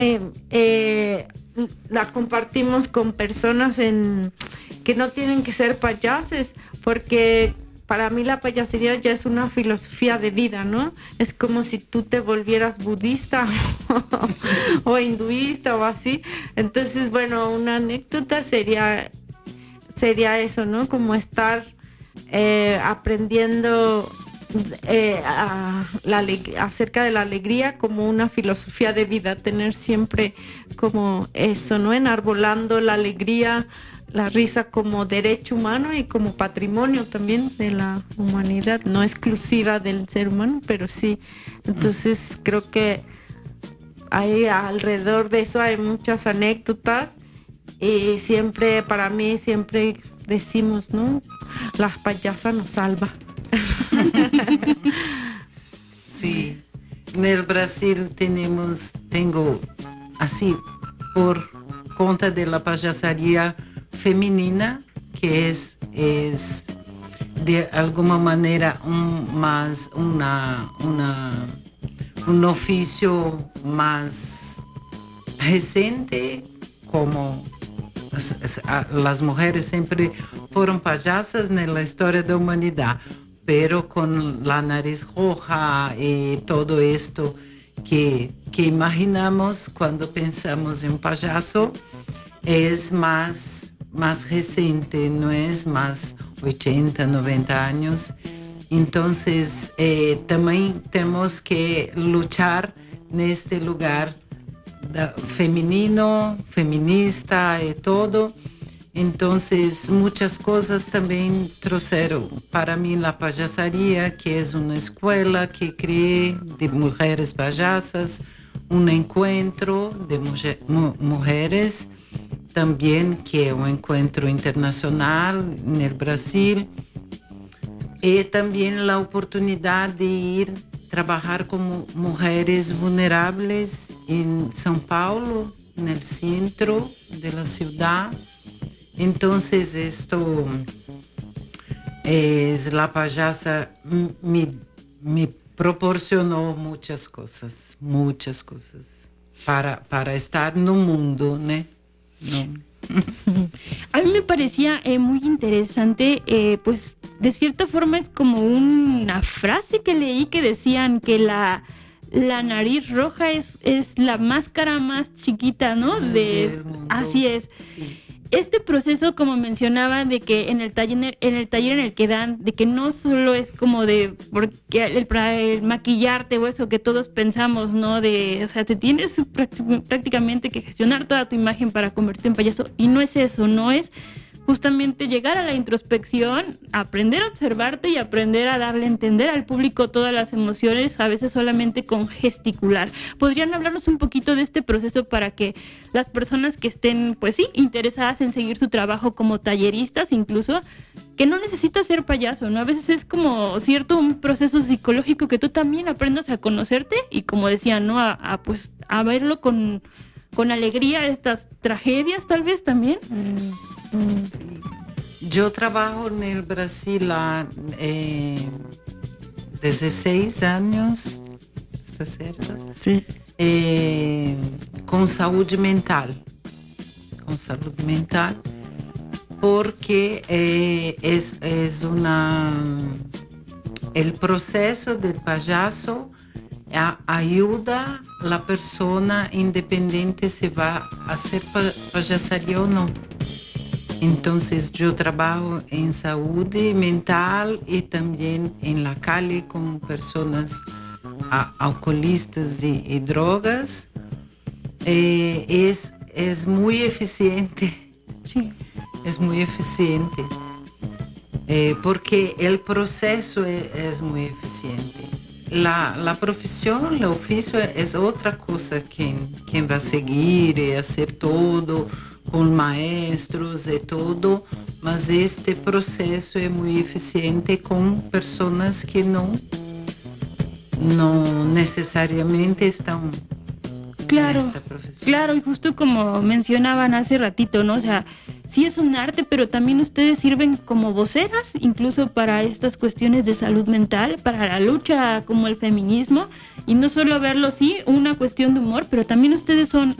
la compartimos con personas que no tienen que ser payases, porque para mí la payasería ya es una filosofía de vida, ¿no? Es como si tú te volvieras budista o hinduista o así. Entonces, bueno, una anécdota sería eso, ¿no? Como estar aprendiendo acerca de la alegría como una filosofía de vida, tener siempre como eso, ¿no? Enarbolando la alegría, la risa como derecho humano y como patrimonio también de la humanidad, no exclusiva del ser humano, pero sí. Entonces creo que hay alrededor de eso hay muchas anécdotas y siempre, para mí, siempre decimos, ¿no? La payasa nos salva. Sí, en el Brasil tengo así, por conta de la payasaría femenina, que es de alguna manera un oficio más reciente, como las mujeres siempre fueron payasas en la historia de la humanidad, pero con la nariz roja y todo esto que imaginamos cuando pensamos en un payaso es más reciente, no es más 80, 90 años. Entonces, también tenemos que luchar en este lugar femenino, feminista y todo. Entonces, muchas cosas también trajeron para mí la payasaría, que es una escuela que creé de mujeres payasas, un encuentro de mujeres, también que es un encuentro internacional en el Brasil, y también la oportunidad de ir trabajar con mujeres vulnerables en São Paulo, en el centro de la ciudad. Entonces esto es la payasa me proporcionó muchas cosas para estar en un mundo, ¿no? A mí me parecía muy interesante, pues de cierta forma es como una frase que leí que decían que la nariz roja es la máscara más chiquita, ¿no? Así es. Sí. Este proceso, como mencionaba, de que en el taller en el que dan, de que no solo es como de porque el maquillarte o eso que todos pensamos, ¿no? O sea, te tienes prácticamente que gestionar toda tu imagen para convertirte en payaso, y no es eso, no es justamente llegar a la introspección, aprender a observarte y aprender a darle a entender al público todas las emociones, a veces solamente con gesticular. ¿Podrían hablarnos un poquito de este proceso para que las personas que estén, pues sí, interesadas en seguir su trabajo como talleristas, incluso, que no necesitas ser payaso, ¿no? A veces es como cierto un proceso psicológico que tú también aprendas a conocerte y, como decía, ¿no? Pues a verlo con alegría, estas tragedias tal vez también. Sí. Yo trabajo en el Brasil desde 6 años, ¿está cierto? Sí. Con salud mental, porque el proceso del payaso ayuda a la persona independiente si va a hacer payasaría o no. Entonces yo trabajo en salud mental y también en la calle con personas alcoholistas y drogas. Es muy eficiente. Sí. Es muy eficiente. Porque el proceso es muy eficiente. La profesión, el oficio es otra cosa. Quien va a seguir y hacer todo con maestros y todo, mas este proceso es muy eficiente con personas que no necesariamente están en esta profesión. Claro, y justo como mencionaban hace ratito, ¿no? O sea, sí es un arte, pero también ustedes sirven como voceras, incluso para estas cuestiones de salud mental, para la lucha como el feminismo, y no solo verlo, sí, una cuestión de humor, pero también ustedes son